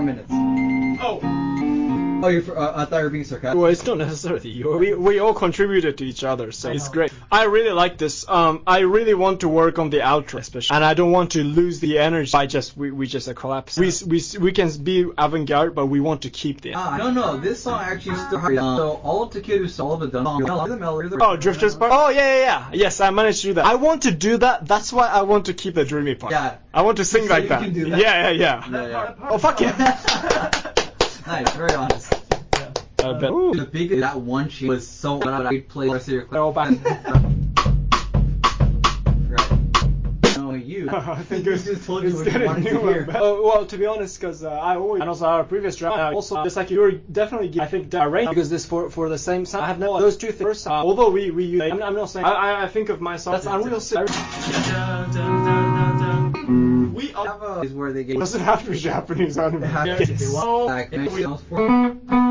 more minutes. Oh. Oh, I thought you were being sarcastic. Well, it's not necessarily. We all contributed to each other, so it's great. I really like this. I really want to work on the outro, especially, and I don't want to lose the energy by we just collapse. We can be avant-garde, but we want to keep the. No. This song actually still. So all of Takeru's all of the done song. Oh, Drifters part. Oh yeah. Yes, I managed to do that. I want to do that. That's why I want to keep the dreamy part. Yeah. I want to sing like that. Can do that. Yeah. Oh fuck yeah. Nice, very honest. I bet. The biggest that one she was so loud I played the rest of your clip. Oh, back. Right. No, you. I think it's just told you what you wanted new to hear. Well, to be honest, because I always and also our previous drama also just like you were definitely I think direct because this for the same sound. I have no those two things. Although we I'm not saying I think of myself that's Unreal 6. We is where they get doesn't have to be Japanese anime.